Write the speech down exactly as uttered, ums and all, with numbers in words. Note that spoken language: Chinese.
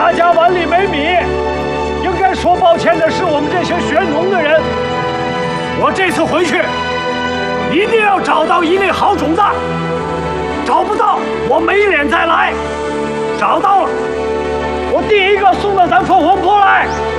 大家碗里没米。应该说抱歉的是我们这些学农的人。我这次回去，一定要找到一粒好种子。找不到，我没脸再来。找到了，我第一个送到咱凤凰坡来。